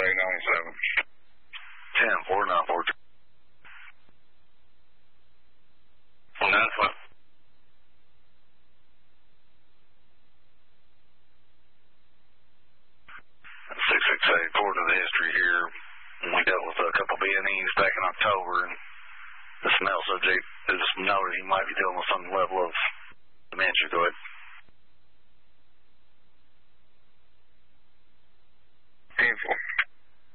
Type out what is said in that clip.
10-494. 9-1. 668, forward to the history here. We dealt with a couple BNEs back in October, and the smell subject is noted he might be dealing with some